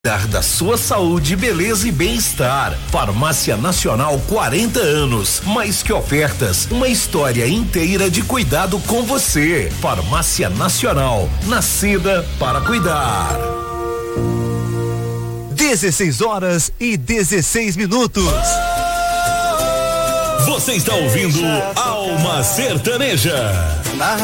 Cuidar da sua saúde, beleza e bem-estar. Farmácia Nacional, 40 anos. Mais que ofertas, uma história inteira de cuidado com você. Farmácia Nacional, nascida para cuidar. 16h16. Você está ouvindo Alma Sertaneja.